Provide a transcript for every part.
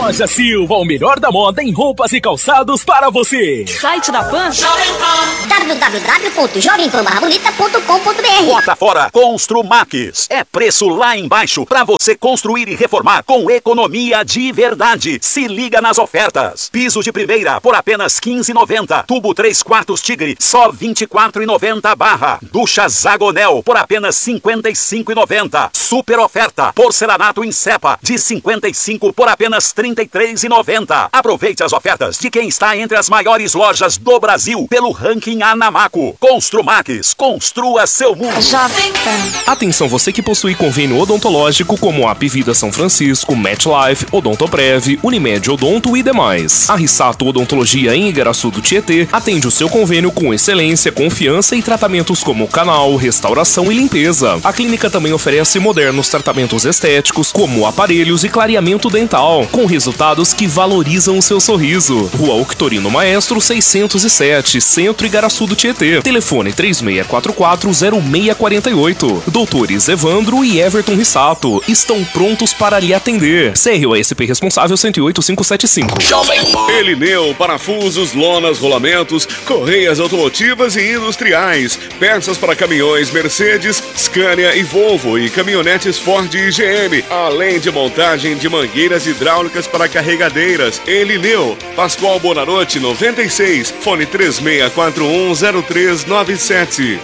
Loja Silva, o melhor da moda em roupas e calçados para você. Site da Pan? www.jovempan-bonita.com.br. Bota fora Construmax. É preço lá embaixo para você construir e reformar com economia de verdade. Se liga nas ofertas. Piso de primeira por apenas R$ 15,90. Tubo 3/4 Tigre, só R$ 24,90 barra. Ducha Zagonel por apenas R$ 55,90. Super oferta. Porcelanato em cepa de 55 por apenas R$ 33,90. Aproveite as ofertas de quem está entre as maiores lojas do Brasil pelo ranking Anamaco. Construmax, construa seu mundo. Jovem Pan. Atenção você que possui convênio odontológico como a Apivida São Francisco, MetLife, Odontoprev, Unimed Odonto e demais. A Rissato Odontologia em Igaraçu do Tietê atende o seu convênio com excelência, confiança e tratamentos como canal, restauração e limpeza. A clínica também oferece modernos tratamentos estéticos como aparelhos e clareamento dental, com resultados que valorizam o seu sorriso. Rua Octorino Maestro 607, Centro Igaraçu do Tietê. Telefone 3644-0648. Doutores Evandro e Everton Rissato estão prontos para lhe atender. CROSP responsável 108575. Elineu, parafusos, lonas, rolamentos, correias automotivas e industriais, peças para caminhões Mercedes, Scania e Volvo e caminhonetes Ford e GM, além de montagem de mangueiras hidráulicas para carregadeiras. Elineu, Pascoal Bonarotti 96, fone 36410397.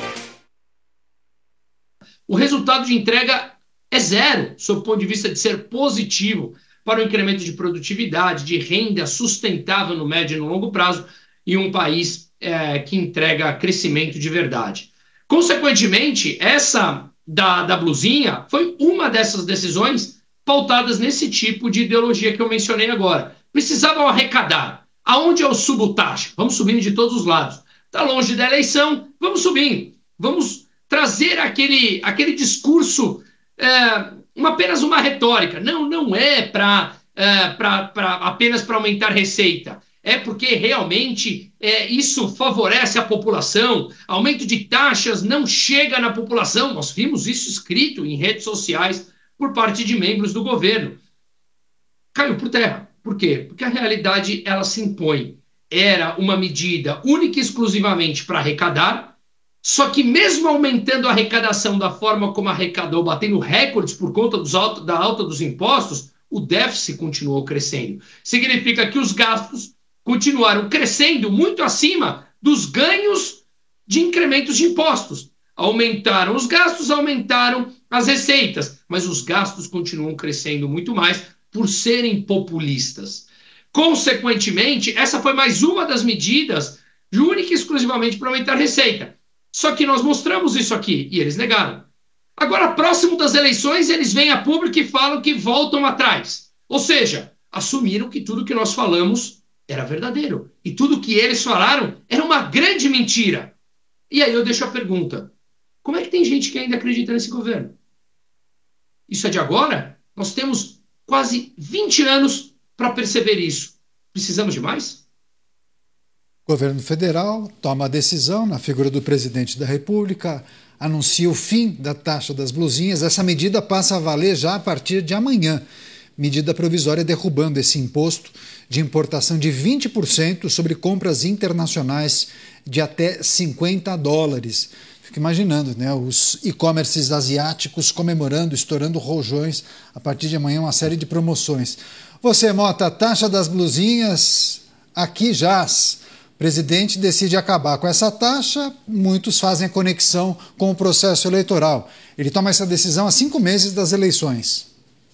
O resultado de entrega é zero, sob o ponto de vista de ser positivo para o incremento de produtividade, de renda sustentável no médio e no longo prazo e um país que entrega crescimento de verdade. Consequentemente, essa da blusinha foi uma dessas decisões pautadas nesse tipo de ideologia que eu mencionei agora. Precisavam arrecadar. Aonde eu subo taxa? Vamos subindo de todos os lados. Está longe da eleição, vamos subindo. Vamos trazer aquele discurso, apenas uma retórica. Não é apenas para aumentar receita. É porque realmente isso favorece a população. Aumento de taxas não chega na população. Nós vimos isso escrito em redes sociais por parte de membros do governo. Caiu por terra. Por quê? Porque a realidade ela se impõe. Era uma medida única e exclusivamente para arrecadar, só que mesmo aumentando a arrecadação da forma como arrecadou, batendo recordes por conta da alta dos impostos, o déficit continuou crescendo. Significa que os gastos continuaram crescendo muito acima dos ganhos de incrementos de impostos. Aumentaram os gastos, aumentaram as receitas, mas os gastos continuam crescendo muito mais por serem populistas. Consequentemente, essa foi mais uma das medidas única e exclusivamente para aumentar a receita. Só que nós mostramos isso aqui e eles negaram. Agora, próximo das eleições, eles vêm a público e falam que voltam atrás. Ou seja, assumiram que tudo que nós falamos era verdadeiro. E tudo que eles falaram era uma grande mentira. E aí eu deixo a pergunta. Como é que tem gente que ainda acredita nesse governo? Isso é de agora? Nós temos quase 20 anos para perceber isso. Precisamos de mais? O governo federal toma a decisão na figura do presidente da República, anuncia o fim da taxa das blusinhas. Essa medida passa a valer já a partir de amanhã. Medida provisória derrubando esse imposto de importação de 20% sobre compras internacionais de até $50. Fico imaginando, né? Os e-commerces asiáticos comemorando, estourando rojões a partir de amanhã, uma série de promoções. Você, Mota, a taxa das blusinhas aqui jaz. O presidente decide acabar com essa taxa, muitos fazem a conexão com o processo eleitoral. Ele toma essa decisão há 5 meses das eleições.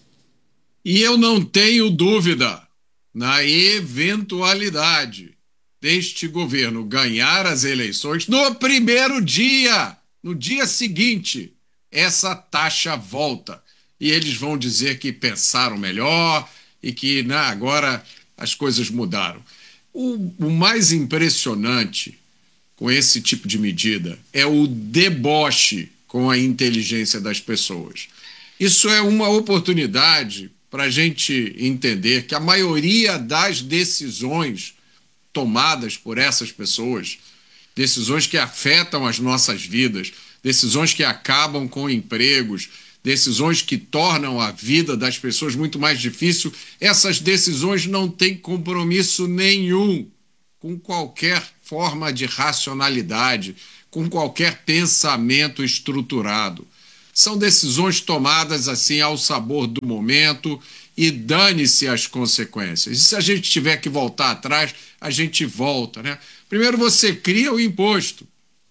E eu não tenho dúvida, na eventualidade deste governo ganhar as eleições, no primeiro dia, no dia seguinte, essa taxa volta. E eles vão dizer que pensaram melhor e que agora as coisas mudaram. O mais impressionante com esse tipo de medida é o deboche com a inteligência das pessoas. Isso é uma oportunidade para a gente entender que a maioria das decisões tomadas por essas pessoas, decisões que afetam as nossas vidas, decisões que acabam com empregos, decisões que tornam a vida das pessoas muito mais difícil. Essas decisões não têm compromisso nenhum com qualquer forma de racionalidade, com qualquer pensamento estruturado. São decisões tomadas assim ao sabor do momento e dane-se as consequências. E se a gente tiver que voltar atrás, a gente volta, né? Primeiro você cria o imposto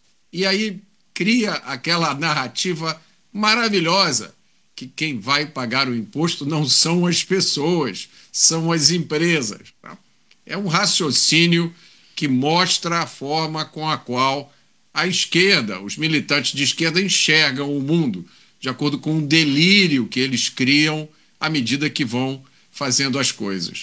e aí cria aquela narrativa maravilhosa que quem vai pagar o imposto não são as pessoas, são as empresas. Tá? É um raciocínio que mostra a forma com a qual a esquerda, os militantes de esquerda enxergam o mundo, de acordo com o delírio que eles criam à medida que vão fazendo as coisas.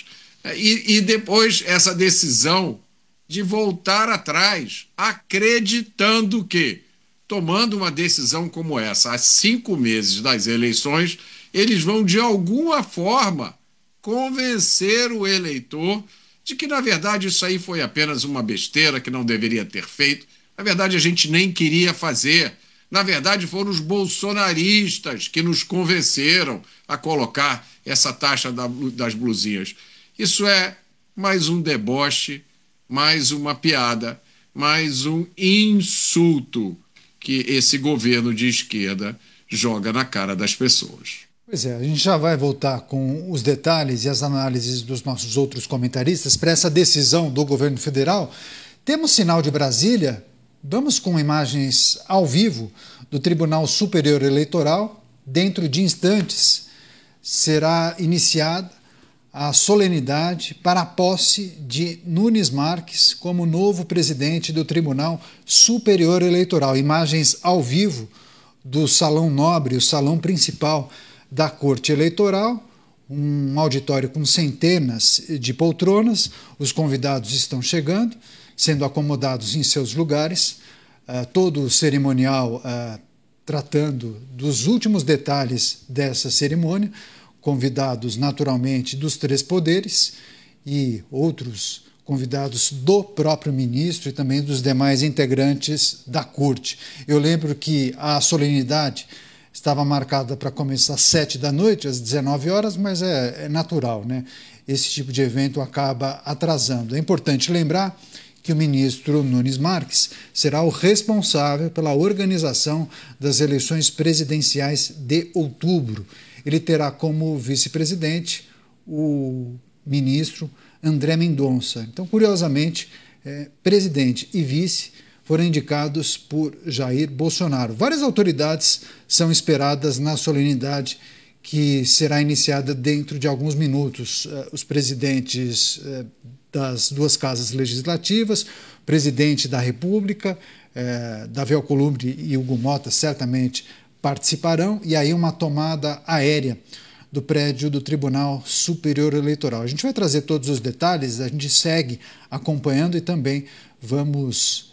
E depois essa decisão de voltar atrás, acreditando que, tomando uma decisão como essa, há 5 meses das eleições, eles vão, de alguma forma, convencer o eleitor de que, na verdade, isso aí foi apenas uma besteira que não deveria ter feito. Na verdade, a gente nem queria fazer. Na verdade, foram os bolsonaristas que nos convenceram a colocar essa taxa das blusinhas. Isso é mais um deboche, mais uma piada, mais um insulto que esse governo de esquerda joga na cara das pessoas. Pois é, a gente já vai voltar com os detalhes e as análises dos nossos outros comentaristas para essa decisão do governo federal. Temos sinal de Brasília, vamos com imagens ao vivo do Tribunal Superior Eleitoral. Dentro de instantes será iniciada a solenidade para a posse de Nunes Marques como novo presidente do Tribunal Superior Eleitoral. Imagens ao vivo do Salão Nobre, o salão principal da Corte Eleitoral, um auditório com centenas de poltronas. Os convidados estão chegando, sendo acomodados em seus lugares, todo o cerimonial tratando dos últimos detalhes dessa cerimônia, convidados naturalmente dos 3 poderes e outros convidados do próprio ministro e também dos demais integrantes da corte. Eu lembro que a solenidade estava marcada para começar às 7 da noite, às 19 horas, mas é natural, né? Esse tipo de evento acaba atrasando. É importante lembrar que o ministro Nunes Marques será o responsável pela organização das eleições presidenciais de outubro. Ele terá como vice-presidente o ministro André Mendonça. Então, curiosamente, presidente e vice foram indicados por Jair Bolsonaro. Várias autoridades são esperadas na solenidade que será iniciada dentro de alguns minutos. Os presidentes das 2 casas legislativas, o presidente da República, Davi Alcolumbre e Hugo Mota certamente participarão, e aí uma tomada aérea do prédio do Tribunal Superior Eleitoral. A gente vai trazer todos os detalhes, a gente segue acompanhando e também vamos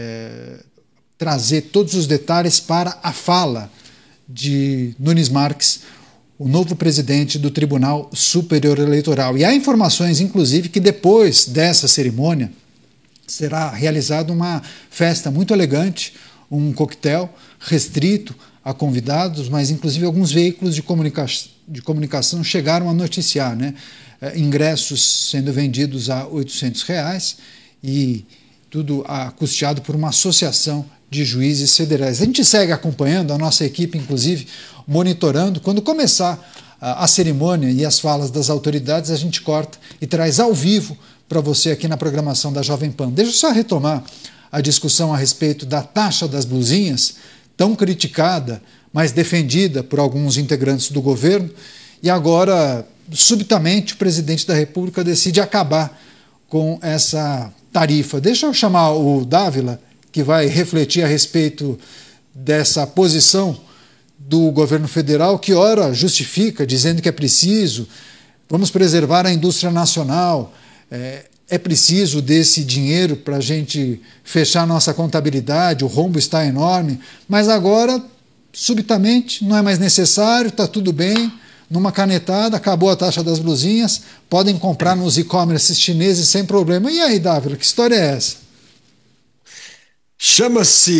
trazer todos os detalhes para a fala de Nunes Marques, o novo presidente do Tribunal Superior Eleitoral. E há informações, inclusive, que depois dessa cerimônia será realizada uma festa muito elegante, um coquetel restrito a convidados, mas inclusive alguns veículos de comunicação chegaram a noticiar, né? Ingressos sendo vendidos a R$800 e tudo custeado por uma associação de juízes federais. A gente segue acompanhando, a nossa equipe, inclusive, monitorando. Quando começar a cerimônia e as falas das autoridades, a gente corta e traz ao vivo para você aqui na programação da Jovem Pan. Deixa eu só retomar a discussão a respeito da taxa das blusinhas, tão criticada, mas defendida por alguns integrantes do governo, e agora, subitamente, o presidente da República decide acabar com essa tarifa. Deixa eu chamar o Dávila, que vai refletir a respeito dessa posição do governo federal, que ora justifica, dizendo que é preciso, vamos preservar a indústria nacional, é preciso desse dinheiro para a gente fechar nossa contabilidade, o rombo está enorme, mas agora, subitamente, não é mais necessário, está tudo bem, numa canetada, acabou a taxa das blusinhas, podem comprar nos e-commerce chineses sem problema. E aí, Dávila, que história é essa? Chama-se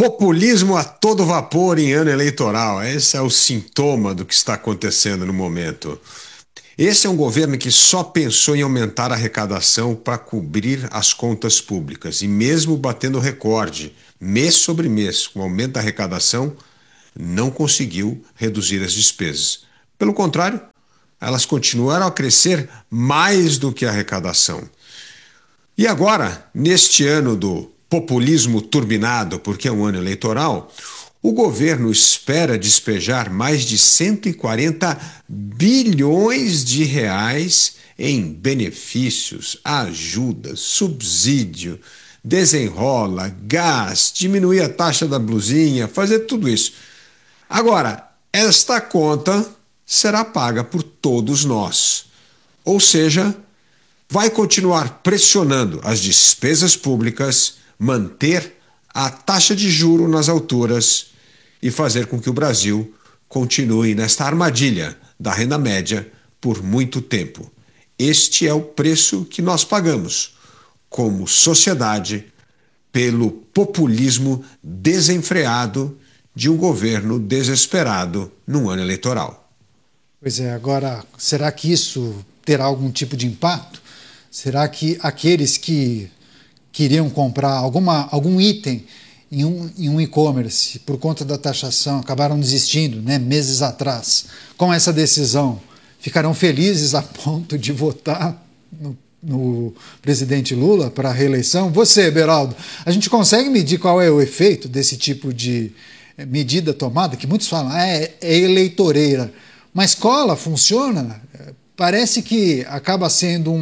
Populismo a todo vapor em ano eleitoral. Esse é o sintoma do que está acontecendo no momento. Esse é um governo que só pensou em aumentar a arrecadação para cobrir as contas públicas. E mesmo batendo recorde, mês sobre mês, com o aumento da arrecadação, não conseguiu reduzir as despesas. Pelo contrário, elas continuaram a crescer mais do que a arrecadação. E agora, neste ano do populismo turbinado, porque é um ano eleitoral, o governo espera despejar mais de 140 bilhões de reais em benefícios, ajudas, subsídio, desenrola, gás, diminuir a taxa da blusinha, fazer tudo isso. Agora, esta conta será paga por todos nós. Ou seja, vai continuar pressionando as despesas públicas, manter a taxa de juro nas alturas e fazer com que o Brasil continue nesta armadilha da renda média por muito tempo. Este é o preço que nós pagamos como sociedade pelo populismo desenfreado de um governo desesperado num ano eleitoral. Pois é, agora, será que isso terá algum tipo de impacto? Será que aqueles que queriam comprar algum item em um e-commerce por conta da taxação acabaram desistindo, né, meses atrás, com essa decisão, ficarão felizes a ponto de votar no presidente Lula para a reeleição? Você, Beraldo, a gente consegue medir qual é o efeito desse tipo de medida tomada, que muitos falam, é eleitoreira, mas cola, funciona? Parece que acaba sendo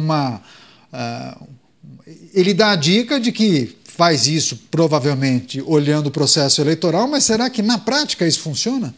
ele dá a dica de que faz isso, provavelmente, olhando o processo eleitoral, mas será que na prática isso funciona?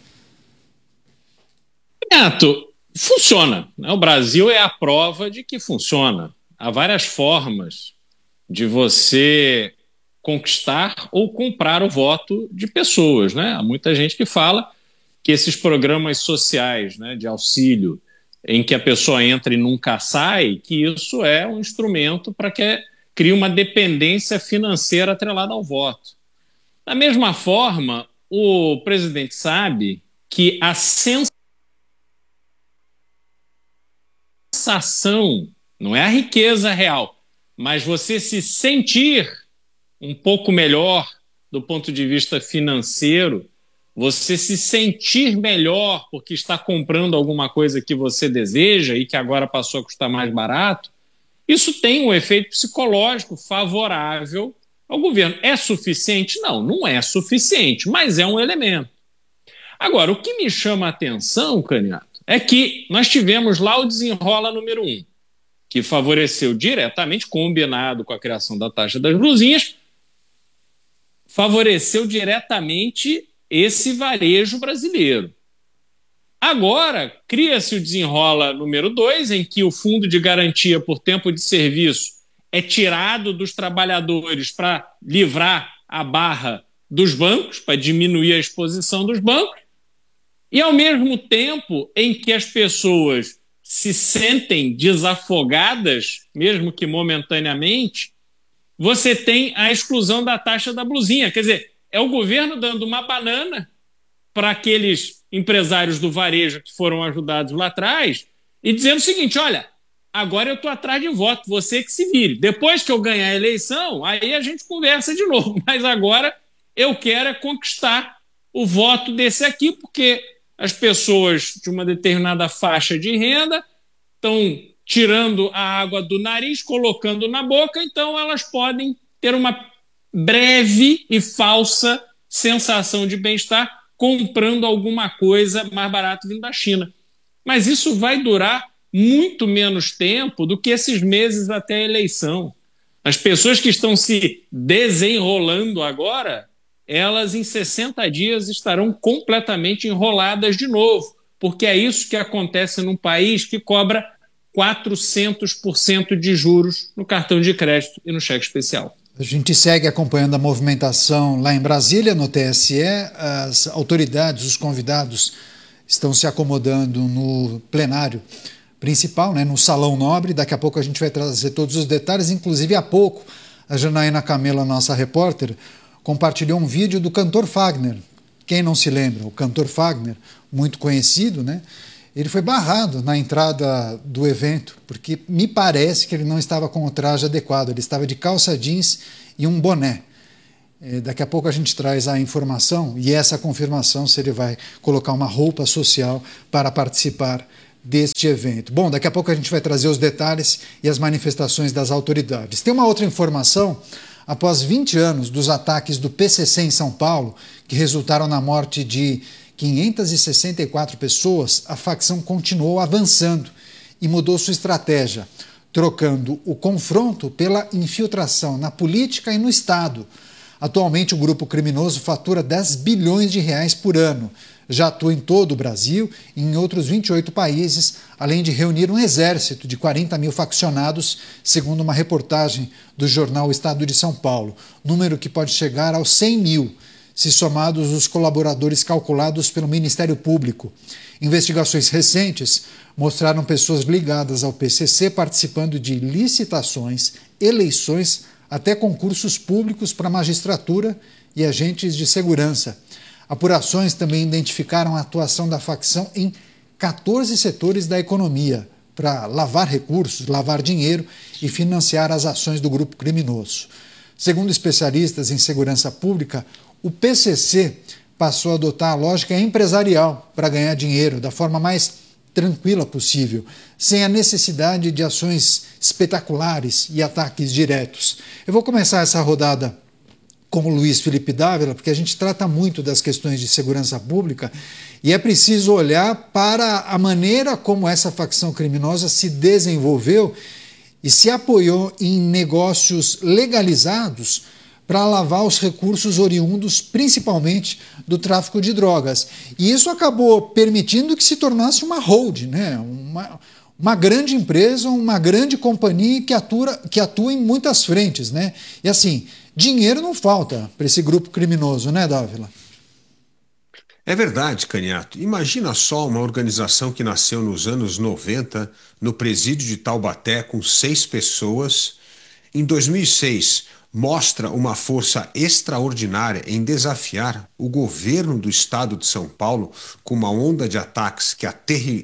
Neto, funciona. O Brasil é a prova de que funciona. Há várias formas de você conquistar ou comprar o voto de pessoas, né? Há muita gente que fala que esses programas sociais, né, de auxílio, em que a pessoa entra e nunca sai, que isso é um instrumento para que crie uma dependência financeira atrelada ao voto. Da mesma forma, o presidente sabe que a sensação não é a riqueza real, mas você se sentir um pouco melhor do ponto de vista financeiro, você se sentir melhor porque está comprando alguma coisa que você deseja e que agora passou a custar mais barato, isso tem um efeito psicológico favorável ao governo. É suficiente? Não, não é suficiente, mas é um elemento. Agora, o que me chama a atenção, Caniato, é que nós tivemos lá o desenrola número 1, que favoreceu diretamente, combinado com a criação da taxa das blusinhas, favoreceu diretamente esse varejo brasileiro. Agora, cria-se o desenrola número 2, em que o fundo de garantia por tempo de serviço é tirado dos trabalhadores para livrar a barra dos bancos, para diminuir a exposição dos bancos, e ao mesmo tempo em que as pessoas se sentem desafogadas, mesmo que momentaneamente, você tem a exclusão da taxa da blusinha. Quer dizer, é o governo dando uma banana para aqueles empresários do varejo que foram ajudados lá atrás e dizendo o seguinte, olha, agora eu estou atrás de voto, você que se vire. Depois que eu ganhar a eleição, aí a gente conversa de novo. Mas agora eu quero é conquistar o voto desse aqui, porque as pessoas de uma determinada faixa de renda estão tirando a água do nariz, colocando na boca, então elas podem ter uma breve e falsa sensação de bem-estar comprando alguma coisa mais barata vindo da China. Mas isso vai durar muito menos tempo do que esses meses até a eleição. As pessoas que estão se desenrolando agora, elas em 60 dias estarão completamente enroladas de novo, porque é isso que acontece num país que cobra 400% de juros no cartão de crédito e no cheque especial. A gente segue acompanhando a movimentação lá em Brasília, no TSE. As autoridades, os convidados, estão se acomodando no plenário principal, né, no Salão Nobre. Daqui a pouco a gente vai trazer todos os detalhes, inclusive há pouco a Janaína Camelo, nossa repórter, compartilhou um vídeo do cantor Fagner. Quem não se lembra? O cantor Fagner, muito conhecido, né? Ele foi barrado na entrada do evento, porque me parece que ele não estava com o traje adequado, ele estava de calça jeans e um boné. Daqui a pouco a gente traz a informação e essa confirmação se ele vai colocar uma roupa social para participar deste evento. Bom, daqui a pouco a gente vai trazer os detalhes e as manifestações das autoridades. Tem uma outra informação. Após 20 anos dos ataques do PCC em São Paulo, que resultaram na morte de 564 pessoas, a facção continuou avançando e mudou sua estratégia, trocando o confronto pela infiltração na política e no Estado. Atualmente, o grupo criminoso fatura 10 bilhões de reais por ano. Já atua em todo o Brasil e em outros 28 países, além de reunir um exército de 40 mil faccionados, segundo uma reportagem do jornal Estado de São Paulo, número que pode chegar aos 100 mil, se somados os colaboradores calculados pelo Ministério Público. Investigações recentes mostraram pessoas ligadas ao PCC participando de licitações, eleições, até concursos públicos para a magistratura e agentes de segurança. Apurações também identificaram a atuação da facção em 14 setores da economia para lavar recursos, lavar dinheiro e financiar as ações do grupo criminoso. Segundo especialistas em segurança pública, o PCC passou a adotar a lógica empresarial para ganhar dinheiro da forma mais tranquila possível, sem a necessidade de ações espetaculares e ataques diretos. Eu vou começar essa rodada com o Luiz Felipe Dávila, porque a gente trata muito das questões de segurança pública e é preciso olhar para a maneira como essa facção criminosa se desenvolveu e se apoiou em negócios legalizados para lavar os recursos oriundos, principalmente do tráfico de drogas. E isso acabou permitindo que se tornasse uma holding, né? Uma grande empresa, uma grande companhia que atua em muitas frentes, né? E assim, dinheiro não falta para esse grupo criminoso, né, Dávila? É verdade, Caniato. Imagina só uma organização que nasceu nos anos 90, no presídio de Taubaté, com 6 pessoas. Em 2006, mostra uma força extraordinária em desafiar o governo do estado de São Paulo com uma onda de ataques que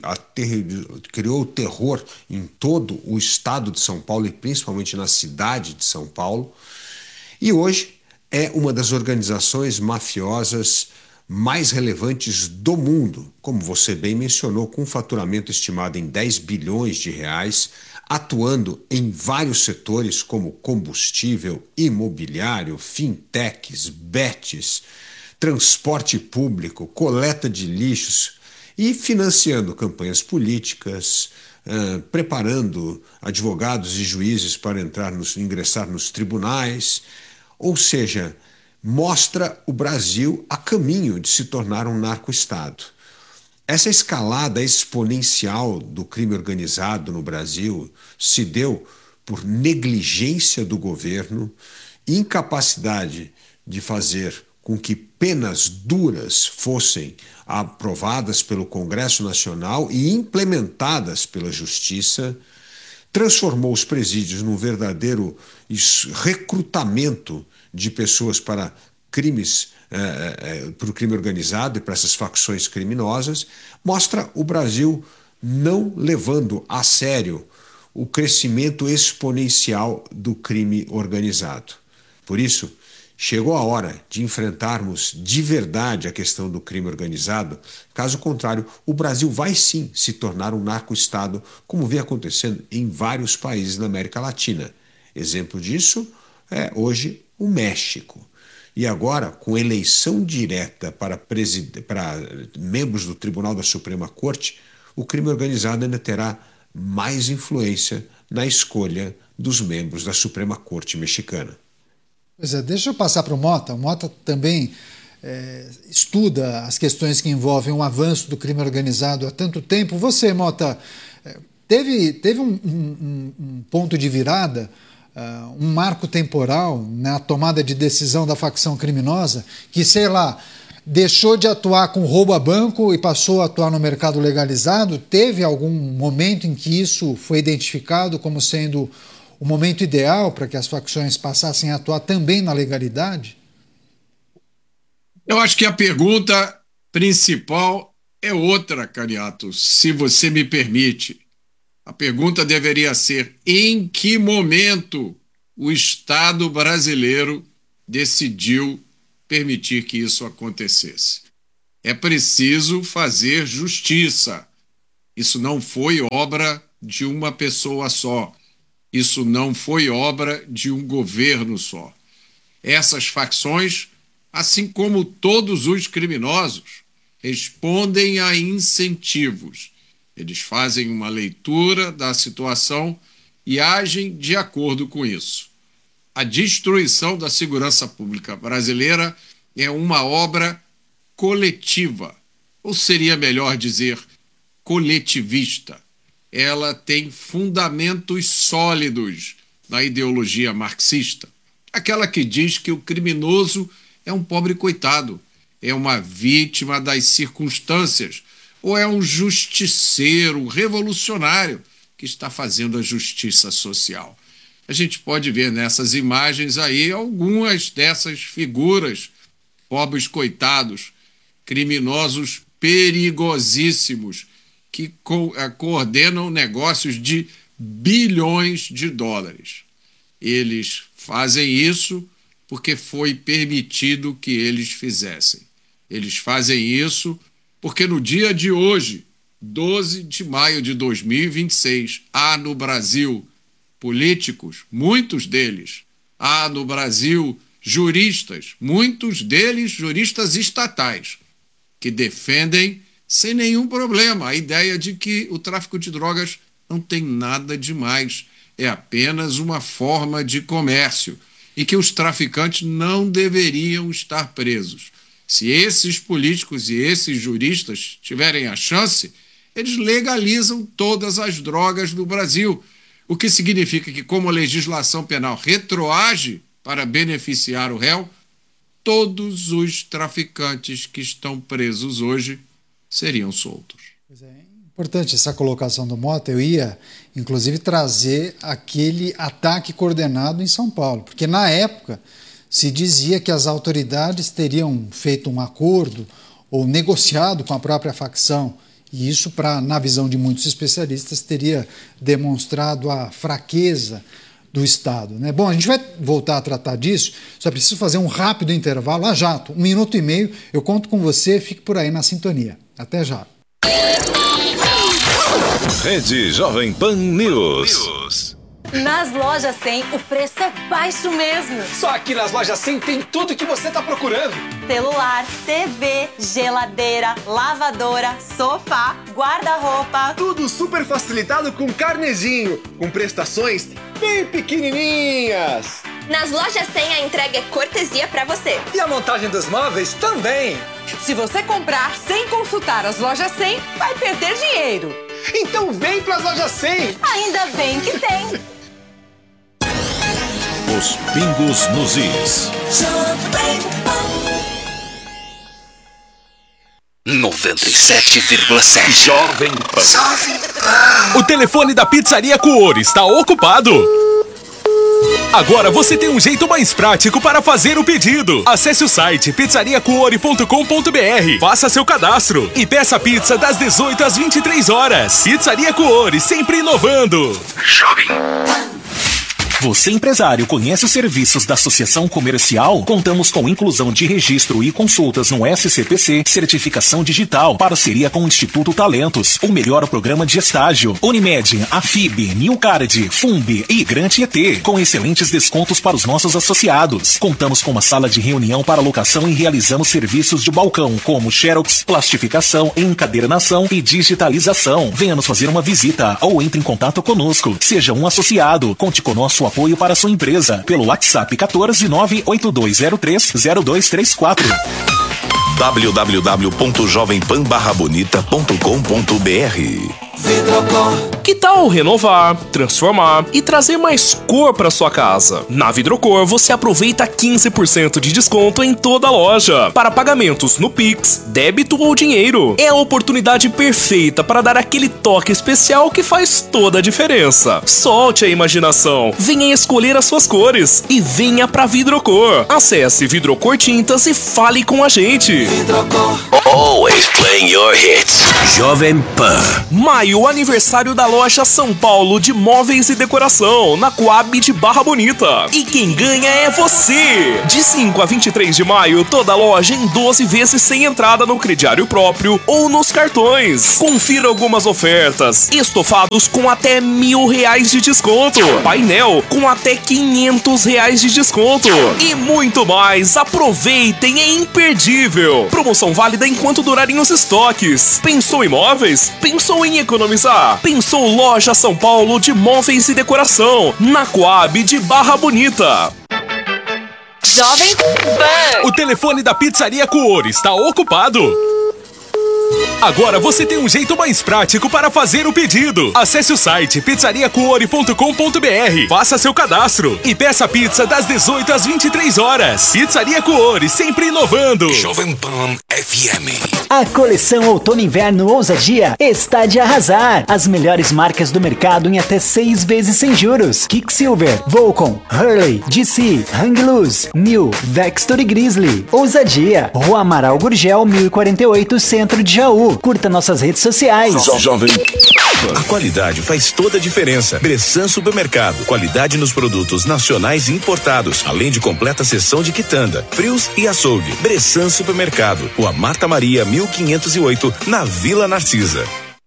criou terror em todo o estado de São Paulo e principalmente na cidade de São Paulo. E hoje é uma das organizações mafiosas mais relevantes do mundo, como você bem mencionou, com um faturamento estimado em 10 bilhões de reais, atuando em vários setores como combustível, imobiliário, fintechs, bets, transporte público, coleta de lixos e financiando campanhas políticas, preparando advogados e juízes para ingressar nos tribunais, ou seja, mostra o Brasil a caminho de se tornar um narco-estado. Essa escalada exponencial do crime organizado no Brasil se deu por negligência do governo, incapacidade de fazer com que penas duras fossem aprovadas pelo Congresso Nacional e implementadas pela Justiça, transformou os presídios num verdadeiro recrutamento de pessoas para crimes, para o crime organizado e para essas facções criminosas, mostra o Brasil não levando a sério o crescimento exponencial do crime organizado. Por isso, chegou a hora de enfrentarmos de verdade a questão do crime organizado. Caso contrário, o Brasil vai sim se tornar um narco-estado, como vem acontecendo em vários países da América Latina. Exemplo disso é hoje o México. E agora, com eleição direta para membros do Tribunal da Suprema Corte, o crime organizado ainda terá mais influência na escolha dos membros da Suprema Corte mexicana. Pois é, deixa eu passar para o Mota. O Mota também estuda as questões que envolvem o avanço do crime organizado há tanto tempo. Você, Mota, teve um ponto de virada, um marco temporal na tomada de decisão da facção criminosa que, sei lá, deixou de atuar com roubo a banco e passou a atuar no mercado legalizado? Teve algum momento em que isso foi identificado como sendo o momento ideal para que as facções passassem a atuar também na legalidade? Eu acho que a pergunta principal é outra, Cariato, se você me permite. A pergunta deveria ser: em que momento o Estado brasileiro decidiu permitir que isso acontecesse? É preciso fazer justiça. Isso não foi obra de uma pessoa só. Isso não foi obra de um governo só. Essas facções, assim como todos os criminosos, respondem a incentivos. Eles fazem uma leitura da situação e agem de acordo com isso. A destruição da segurança pública brasileira é uma obra coletiva, ou seria melhor dizer coletivista. Ela tem fundamentos sólidos na ideologia marxista, aquela que diz que o criminoso é um pobre coitado, é uma vítima das circunstâncias, ou é um justiceiro revolucionário que está fazendo a justiça social. A gente pode ver nessas imagens aí algumas dessas figuras, pobres coitados, criminosos perigosíssimos, que coordenam negócios de bilhões de dólares. Eles fazem isso porque foi permitido que eles fizessem. Eles fazem isso porque no dia de hoje, 12 de maio de 2026, há no Brasil políticos, muitos deles, há no Brasil juristas, muitos deles juristas estatais, que defendem sem nenhum problema a ideia de que o tráfico de drogas não tem nada demais, é apenas uma forma de comércio e que os traficantes não deveriam estar presos. Se esses políticos e esses juristas tiverem a chance, eles legalizam todas as drogas do Brasil, o que significa que, como a legislação penal retroage para beneficiar o réu, todos os traficantes que estão presos hoje seriam soltos. Pois é, importante essa colocação do Mota. Eu ia, inclusive, trazer aquele ataque coordenado em São Paulo, porque na época se dizia que as autoridades teriam feito um acordo ou negociado com a própria facção, e isso, na visão de muitos especialistas, teria demonstrado a fraqueza do Estado, né? Bom, a gente vai voltar a tratar disso, só preciso fazer um rápido intervalo, a jato, 1,5 minutos, eu conto com você, fique por aí na sintonia. Até já. Rede Jovem Pan News. Nas lojas 100, o preço é baixo mesmo. Só aqui nas lojas 100 tem tudo que você está procurando. Celular, TV, geladeira, lavadora, sofá, guarda-roupa. Tudo super facilitado com carnezinho, com prestações bem pequenininhas. Nas lojas 100 a entrega é cortesia para você. E a montagem dos móveis também. Se você comprar sem consultar as lojas 100, vai perder dinheiro. Então vem para as lojas 100. Ainda bem que tem. Os pingos nos is. 97,7 Jovem Pan. O telefone da Pizzaria Cuore está ocupado. Agora você tem um jeito mais prático para fazer o pedido. Acesse o site pizzariacuore.com.br, faça seu cadastro e peça pizza das 18 às 23 horas. Pizzaria Cuore, sempre inovando. Jovem Pan. Você, empresário, conhece os serviços da Associação Comercial? Contamos com inclusão de registro e consultas no SCPC, certificação digital, parceria com o Instituto Talentos, o melhor programa de estágio, Unimed, Afib, Newcard, Fumbi e Grant ET, com excelentes descontos para os nossos associados. Contamos com uma sala de reunião para locação e realizamos serviços de balcão, como xerox, plastificação, encadernação e digitalização. Venha nos fazer uma visita ou entre em contato conosco. Seja um associado. Conte com nosso apoio para sua empresa pelo WhatsApp 14 98203 0234. www.jovempan-bonita.com.br. Que tal renovar, transformar e trazer mais cor para sua casa? Na Vidrocor você aproveita 15% de desconto em toda a loja para pagamentos no Pix, débito ou dinheiro. É a oportunidade perfeita para dar aquele toque especial que faz toda a diferença. Solte a imaginação, venha escolher as suas cores e venha pra Vidrocor. Acesse Vidrocor Tintas e fale com a gente. Vidrocor. Always playing your hits. Jovem Pan. Maio, aniversário da loja São Paulo de Móveis e Decoração, na Coab de Barra Bonita. E quem ganha é você! De 5 a 23 de maio, toda loja em 12 vezes sem entrada no crediário próprio ou nos cartões. Confira algumas ofertas. Estofados com até R$1.000 de desconto. Painel com até R$500 de desconto. E muito mais. Aproveitem, é imperdível. Promoção válida enquanto durarem os estoques. Pensou em móveis? Pensou em economizar? Pensou Loja São Paulo de Móveis e Decoração, na Coab de Barra Bonita. Jovem Pan. O telefone da Pizzaria Cuore está ocupado. Agora você tem um jeito mais prático para fazer o pedido. Acesse o site pizzariacuore.com.br, faça seu cadastro e peça pizza das 18 às 23 horas. Pizzaria Cuore, sempre inovando. Jovem Pan FM. A coleção Outono e Inverno Ousadia está de arrasar. As melhores marcas do mercado em até 6 vezes sem juros. Quicksilver, Volcom, Hurley, DC, Hang Loose, New, Vextor e Grizzly. Ousadia, Rua Amaral Gurgel, 1048, Centro de Jaú. Curta nossas redes sociais. Jovem. A qualidade faz toda a diferença. Bressan Supermercado. Qualidade nos produtos nacionais e importados, além de completa seção de quitanda, frios e açougue. Bressan Supermercado. Rua Marta Maria, 1508, na Vila Narcisa.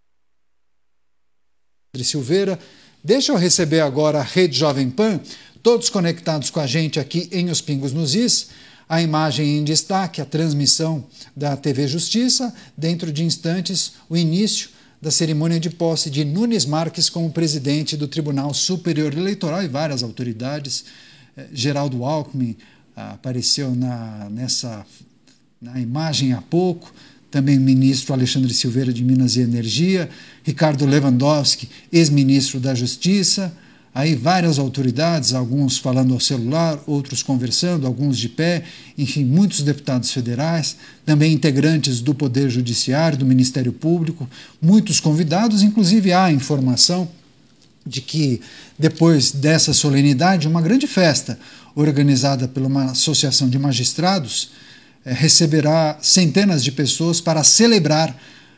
Silveira, deixa eu receber agora a Rede Jovem Pan, todos conectados com a gente aqui em Os Pingos nos Is. A imagem em destaque, a transmissão da TV Justiça, dentro de instantes, o início da cerimônia de posse de Nunes Marques como presidente do Tribunal Superior Eleitoral e várias autoridades. Geraldo Alckmin apareceu na imagem há pouco, também o ministro Alexandre Silveira de Minas e Energia, Ricardo Lewandowski, ex-ministro da Justiça, aí várias autoridades, alguns falando ao celular, outros conversando, alguns de pé, enfim, muitos deputados federais, também integrantes do Poder Judiciário, do Ministério Público, muitos convidados, inclusive há informação de que depois dessa solenidade, uma grande festa organizada por uma associação de magistrados receberá centenas de pessoas para celebrar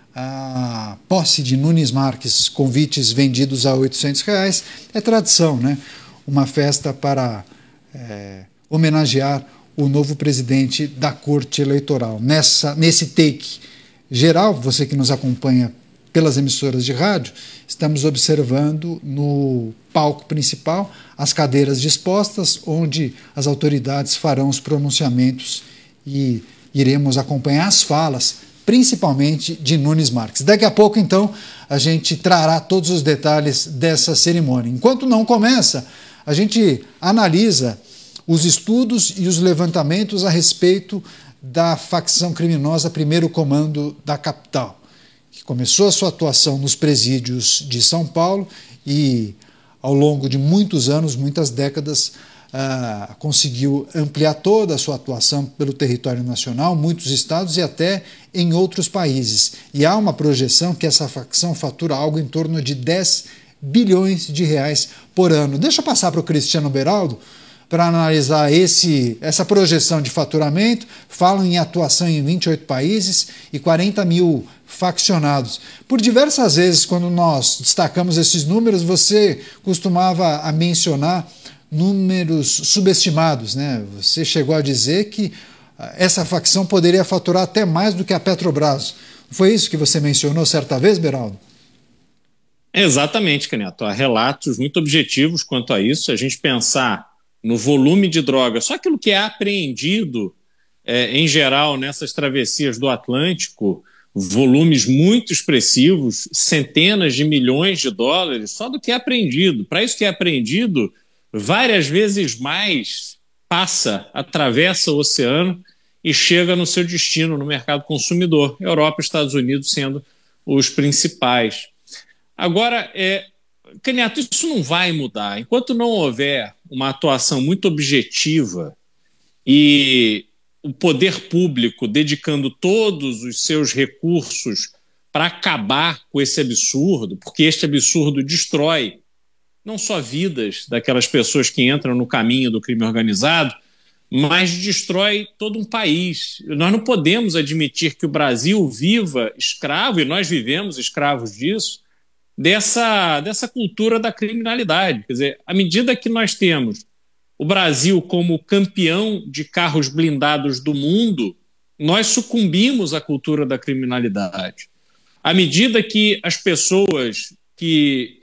a posse de Nunes Marques, convites vendidos a R$800. É tradição, né? Uma festa para homenagear o novo presidente da Corte Eleitoral. Nesse take geral, você que nos acompanha pelas emissoras de rádio, estamos observando no palco principal as cadeiras dispostas, onde as autoridades farão os pronunciamentos e iremos acompanhar as falas, principalmente de Nunes Marques. Daqui a pouco, então, a gente trará todos os detalhes dessa cerimônia. Enquanto não começa, a gente analisa os estudos e os levantamentos a respeito da facção criminosa Primeiro Comando da capital, que começou a sua atuação nos presídios de São Paulo e, ao longo de muitos anos, muitas décadas, conseguiu ampliar toda a sua atuação pelo território nacional, muitos estados e até em outros países. E há uma projeção que essa facção fatura algo em torno de R$10 bilhões por ano. Deixa eu passar para o Cristiano Beraldo para analisar essa projeção de faturamento. Falam em atuação em 28 países e 40 mil faccionados. Por diversas vezes, quando nós destacamos esses números, você costumava a mencionar números subestimados, né? Você chegou a dizer que essa facção poderia faturar até mais do que a Petrobras. Foi isso que você mencionou certa vez, Beraldo? Exatamente, Caneto. Há relatos muito objetivos quanto a isso. A gente pensar no volume de droga, só aquilo que é apreendido em geral nessas travessias do Atlântico, volumes muito expressivos, centenas de milhões de dólares, só do que é apreendido. Para isso que é apreendido, várias vezes mais atravessa o oceano e chega no seu destino, no mercado consumidor, Europa e Estados Unidos sendo os principais. Agora, Caniato, isso não vai mudar. Enquanto não houver uma atuação muito objetiva e o poder público dedicando todos os seus recursos para acabar com esse absurdo, porque este absurdo destrói não só vidas daquelas pessoas que entram no caminho do crime organizado, mas destrói todo um país. Nós não podemos admitir que o Brasil viva escravo, e nós vivemos escravos disso, dessa cultura da criminalidade. Quer dizer, à medida que nós temos o Brasil como campeão de carros blindados do mundo, nós sucumbimos à cultura da criminalidade. À medida que as pessoas que